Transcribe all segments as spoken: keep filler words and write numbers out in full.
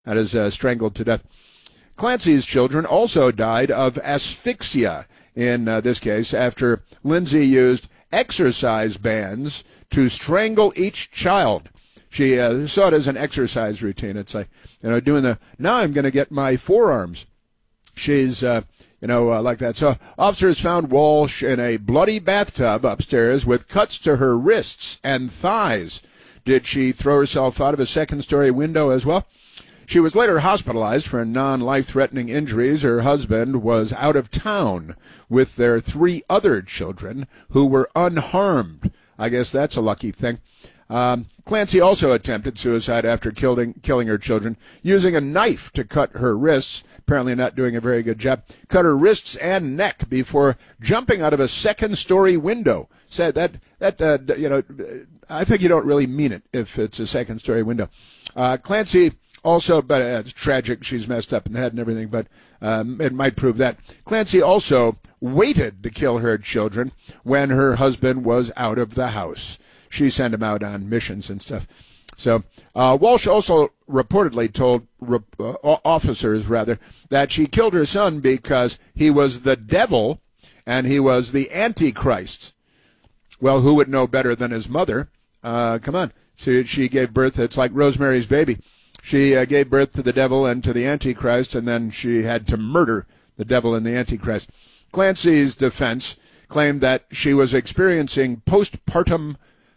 That is uh, strangled to death. Clancy's children also died of asphyxia in uh, this case after Lindsay used exercise bands to strangle each child. She uh, saw it as an exercise routine. It's like, you know, doing the, now I'm going to get my forearms. She's, uh, you know, uh, like that. So officers found Walsh in a bloody bathtub upstairs with cuts to her wrists and thighs. Did she throw herself out of a second-story window as well? She was later hospitalized for non-life-threatening injuries. Her husband was out of town with their three other children who were unharmed. I guess that's a lucky thing. Um, Clancy also attempted suicide after killing, killing her children, using a knife to cut her wrists, apparently not doing a very good job, cut her wrists and neck before jumping out of a second-story window. Said that, that uh, you know, I think you don't really mean it if it's a second-story window. Uh, Clancy also, but uh, it's tragic, she's messed up in the head and everything, but um, it might prove that. Clancy also waited to kill her children when her husband was out of the house. She sent him out on missions and stuff. So uh, Walsh also reportedly told re- uh, officers, rather, that she killed her son because he was the devil and he was the Antichrist. Well, who would know better than his mother? Uh, come on. She, she gave birth. It's like Rosemary's Baby. She uh, gave birth to the devil and to the Antichrist, and then she had to murder the devil and the Antichrist. Clancy's defense claimed that she was experiencing postpartum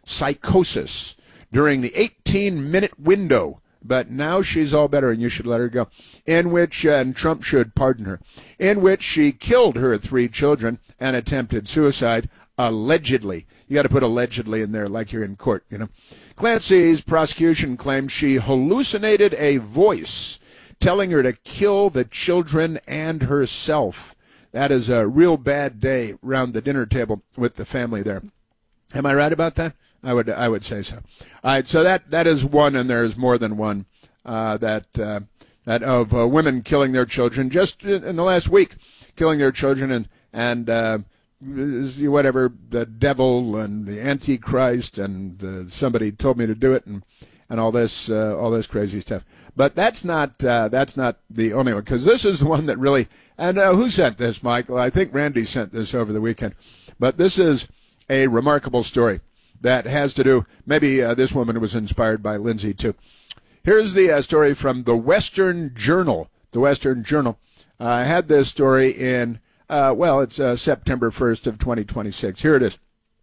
psychosis during the eighteen-minute window, but now she's all better and you should let her go, in which, uh, and Trump should pardon her, in which she killed her three children and attempted suicide, allegedly. You got to put allegedly in there like you're in court, you know. Clancy's prosecution claimed she hallucinated a voice telling her to kill the children and herself. That is a real bad day round the dinner table with the family there. Am I right about that? I would I would say so. All right, so that, that is one, and there is more than one, uh, that uh, that of uh, women killing their children just in the last week, killing their children and and uh, whatever, the devil and the Antichrist, and uh, somebody told me to do it, and and all this uh, all this crazy stuff. But that's not uh, that's not the only one, because this is the one that really. And uh, who sent this, Michael? I think Randy sent this over the weekend. But this is a remarkable story that has to do, maybe uh, this woman was inspired by Lindsay too. Here's the uh, story from the Western Journal. The Western Journal uh, had this story in, uh, well, it's uh, September first of twenty twenty-six. Here it is.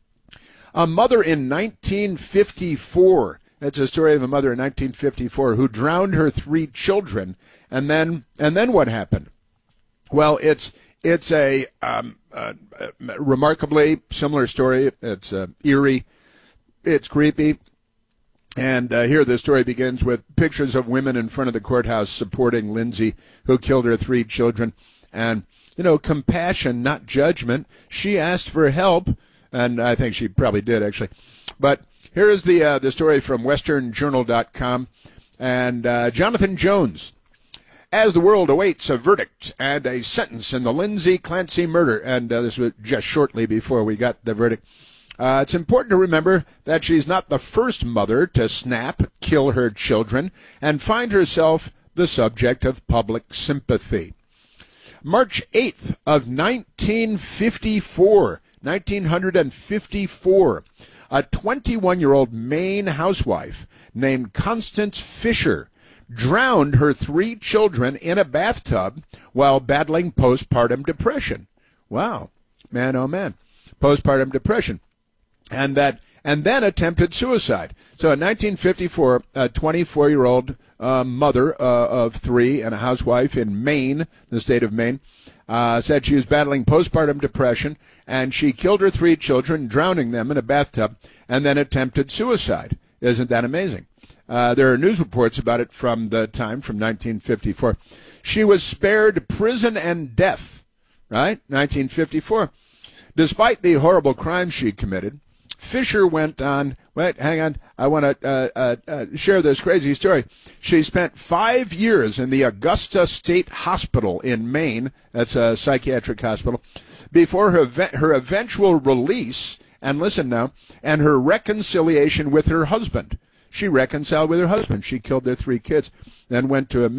A mother in nineteen fifty-four. It's a story of a mother in nineteen fifty-four who drowned her three children, and then and then what happened? Well, it's it's a um, uh, remarkably similar story. It's uh, eerie. It's creepy. And uh, here the story begins with pictures of women in front of the courthouse supporting Lindsay, who killed her three children. And, you know, compassion, not judgment. She asked for help, and I think she probably did, actually. But here is the uh, the story from Western Journal dot com. And uh, Jonathan Jones. As the world awaits a verdict and a sentence in the Lindsay Clancy murder, and uh, this was just shortly before we got the verdict, uh, it's important to remember that she's not the first mother to snap, kill her children, and find herself the subject of public sympathy. March eighth of nineteen fifty-four, nineteen fifty-four, a twenty-one-year-old Maine housewife named Constance Fisher drowned her three children in a bathtub while battling postpartum depression. Wow. Man, oh man. Postpartum depression. And that, and then attempted suicide. So in nineteen fifty-four, a twenty-four-year-old uh, mother uh, of three and a housewife in Maine, the state of Maine, uh, said she was battling postpartum depression, and she killed her three children, drowning them in a bathtub, and then attempted suicide. Isn't that amazing? Uh, there are news reports about it from the time, from nineteen fifty-four. She was spared prison and death, right? nineteen fifty-four. Despite the horrible crimes she committed, Fisher went on, wait, hang on, I want to uh, uh, uh, share this crazy story. She spent five years in the Augusta State Hospital in Maine, that's a psychiatric hospital, before her, her eventual release, and listen now, and her reconciliation with her husband. she reconciled with her husband. She killed their three kids, then went to a